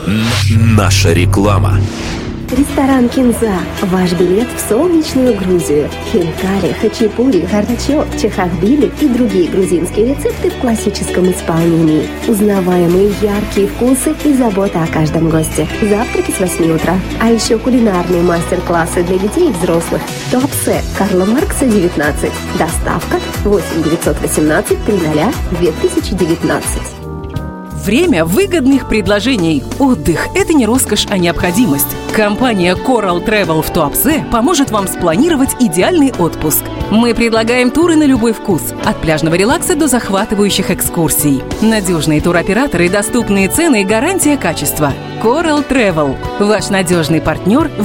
Наша реклама. Ресторан «Кинза». Ваш билет в солнечную Грузию. Хинкали, хачапури, хардачок, чахахбили и другие грузинские рецепты в классическом исполнении. Узнаваемые яркие вкусы и забота о каждом госте. Завтраки с 8 утра. А еще кулинарные мастер-классы для детей и взрослых. Туапсе, Карла Маркса, 19. Доставка 8 918 300 2019. Время выгодных предложений. Отдых – это не роскошь, а необходимость. Компания Coral Travel в Туапсе поможет вам спланировать идеальный отпуск. Мы предлагаем туры на любой вкус. От пляжного релакса до захватывающих экскурсий. Надежные туроператоры, доступные цены и гарантия качества. Coral Travel – ваш надежный партнер